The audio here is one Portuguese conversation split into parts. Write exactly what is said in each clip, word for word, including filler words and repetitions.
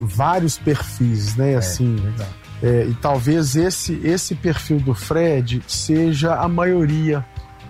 vários perfis, né? Assim, é, é, e talvez esse, esse perfil do Fred seja a maioria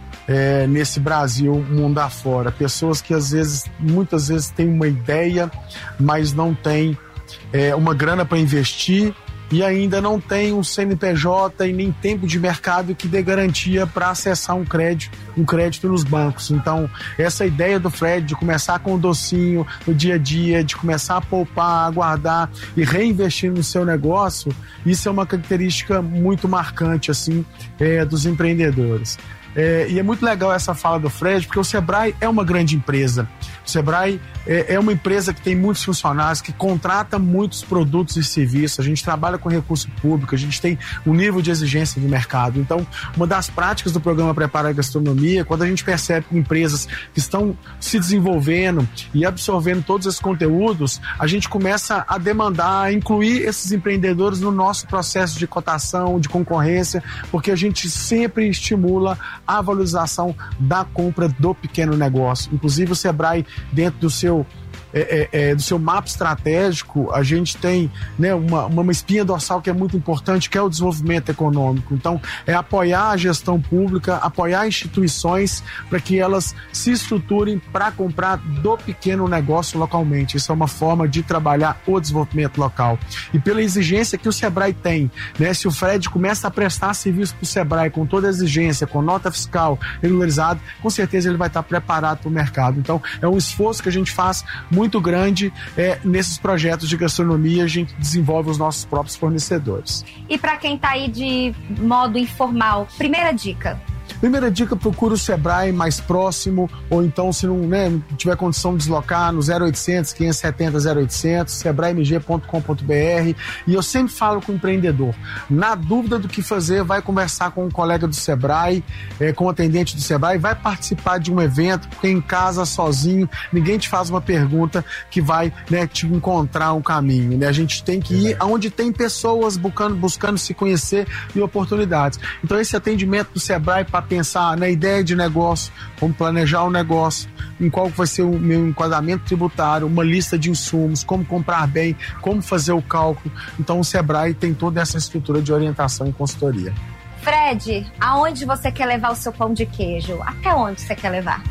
é, nesse Brasil, mundo afora. Pessoas que às vezes, muitas vezes têm uma ideia, mas não têm é, uma grana para investir e ainda não tem um C N P J e nem tempo de mercado que dê garantia para acessar um crédito, um crédito nos bancos. Então, essa ideia do Fred de começar com o docinho no dia a dia, de começar a poupar, a guardar e reinvestir no seu negócio, isso é uma característica muito marcante assim, é, dos empreendedores. É, e é muito legal essa fala do Fred, porque o Sebrae é uma grande empresa. O Sebrae é, é uma empresa que tem muitos funcionários, que contrata muitos produtos e serviços. A gente trabalha com recurso público, a gente tem um nível de exigência do mercado. Então, uma das práticas do programa Prepara a Gastronomia, quando a gente percebe empresas que estão se desenvolvendo e absorvendo todos esses conteúdos, a gente começa a demandar, a incluir esses empreendedores no nosso processo de cotação, de concorrência, porque a gente sempre estimula a valorização da compra do pequeno negócio. Inclusive o Sebrae, dentro do seu É, é, do seu mapa estratégico, a gente tem, né, uma, uma espinha dorsal que é muito importante, que é o desenvolvimento econômico. Então, é apoiar a gestão pública, apoiar instituições para que elas se estruturem para comprar do pequeno negócio localmente. Isso é uma forma de trabalhar o desenvolvimento local. E pela exigência que o Sebrae tem, né, se o Fred começa a prestar serviço para o Sebrae com toda a exigência, com nota fiscal regularizada, com certeza ele vai estar preparado para o mercado. Então, é um esforço que a gente faz muito muito grande é, nesses projetos de gastronomia. A gente desenvolve os nossos próprios fornecedores. E para quem está aí de modo informal, primeira dica? Primeira dica, procura o Sebrae mais próximo, ou então, se não, né, não tiver condição de deslocar, no zero oitocentos, quinhentos e setenta, zero oitocentos, sebrae m g ponto com ponto b r. E eu sempre falo com o empreendedor, na dúvida do que fazer, vai conversar com um colega do Sebrae, é, com o atendente do Sebrae, vai participar de um evento, porque em casa, sozinho, ninguém te faz uma pergunta que vai, né, te encontrar um caminho, né? A gente tem que ir aonde tem pessoas buscando, buscando se conhecer e oportunidades. Então, esse atendimento do Sebrae para pensar na ideia de negócio, como planejar o negócio, em qual vai ser o meu enquadramento tributário, uma lista de insumos, como comprar bem, como fazer o cálculo. Então o Sebrae tem toda essa estrutura de orientação e consultoria. Fred, aonde você quer levar o seu pão de queijo? Até onde você quer levar?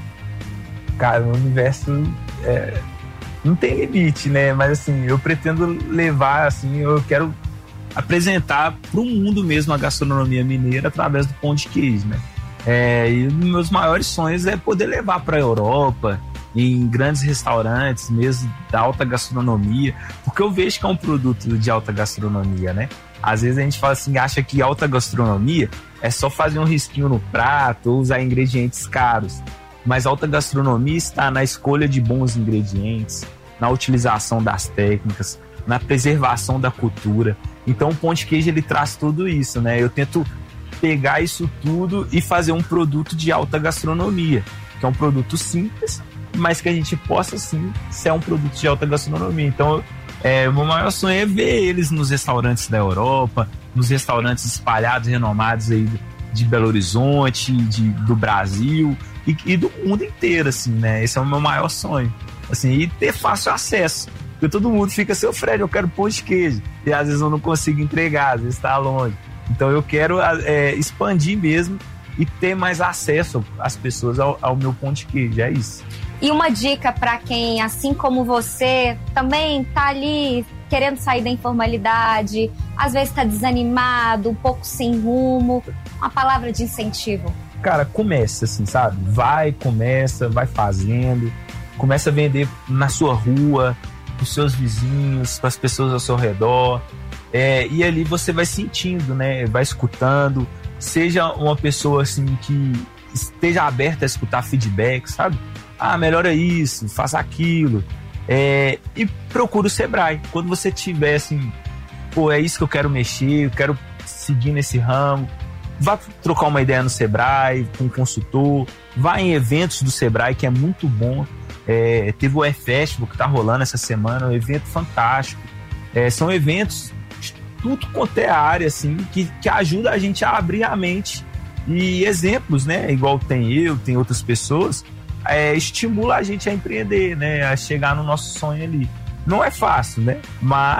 Cara, o universo é, não tem limite, né? Mas assim, eu pretendo levar, assim, eu quero apresentar para o mundo mesmo a gastronomia mineira através do pão de queijo, né? É, e meus maiores sonhos é poder levar para a Europa, em grandes restaurantes mesmo da alta gastronomia, porque eu vejo que é um produto de alta gastronomia, né? Às vezes a gente fala assim, acha que alta gastronomia é só fazer um risquinho no prato ou usar ingredientes caros, mas alta gastronomia está na escolha de bons ingredientes, na utilização das técnicas, na preservação da cultura. Então o pão de queijo ele traz tudo isso, né? Eu tento pegar isso tudo e fazer um produto de alta gastronomia, que é um produto simples, mas que a gente possa sim ser um produto de alta gastronomia. Então é, o meu maior sonho é ver eles nos restaurantes da Europa, nos restaurantes espalhados, renomados aí de Belo Horizonte, de, do Brasil e, e do mundo inteiro, assim, né? Esse é o meu maior sonho, assim, e ter fácil acesso. Porque todo mundo fica assim, ô Fred, eu quero pão de queijo. E às vezes eu não consigo entregar, às vezes está longe. Então eu quero é, expandir mesmo e ter mais acesso às pessoas ao, ao meu pão de queijo, é isso. E uma dica para quem, assim como você, também tá ali querendo sair da informalidade, às vezes tá desanimado, um pouco sem rumo, uma palavra de incentivo. Cara, começa assim, sabe? Vai, começa, vai fazendo, começa a vender na sua rua, para os seus vizinhos, para as pessoas ao seu redor, é, e ali você vai sentindo, né? Vai escutando, seja uma pessoa assim que esteja aberta a escutar feedback, sabe? Ah, melhora isso, faça aquilo, é, e procura o Sebrae. Quando você tiver assim, pô, é isso que eu quero mexer, eu quero seguir nesse ramo, vá trocar uma ideia no Sebrae, com um consultor, vá em eventos do Sebrae, que é muito bom. É, teve o E-Festival que tá rolando essa semana, um evento fantástico. É, são eventos de tudo quanto é área, assim, que, que ajuda a gente a abrir a mente. E exemplos, né? Igual tem eu, tem outras pessoas, é, estimula a gente a empreender, né? A chegar no nosso sonho ali. Não é fácil, né? Mas